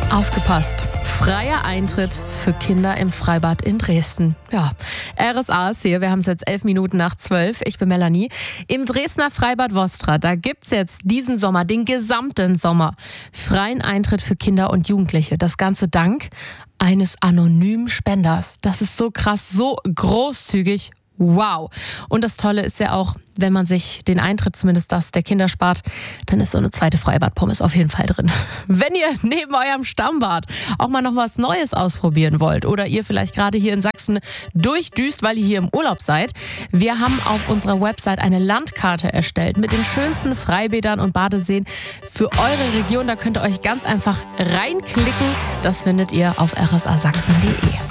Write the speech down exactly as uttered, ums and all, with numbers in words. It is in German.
Aufgepasst! Freier Eintritt für Kinder im Freibad in Dresden. Ja, R S A ist hier. Wir haben es jetzt elf Minuten nach zwölf. Ich bin Melanie. Im Dresdner Freibad Vostra, da gibt's jetzt diesen Sommer, den gesamten Sommer, freien Eintritt für Kinder und Jugendliche. Das Ganze dank eines anonymen Spenders. Das ist so krass, so großzügig. Wow. Und das Tolle ist ja auch, wenn man sich den Eintritt, zumindest das der Kinder spart, dann ist so eine zweite Freibad-Pommes auf jeden Fall drin. Wenn ihr neben eurem Stammbad auch mal noch was Neues ausprobieren wollt oder ihr vielleicht gerade hier in Sachsen durchdüst, weil ihr hier im Urlaub seid, wir haben auf unserer Website eine Landkarte erstellt mit den schönsten Freibädern und Badeseen für eure Region. Da könnt ihr euch ganz einfach reinklicken. Das findet ihr auf r s a sachsen punkt d e.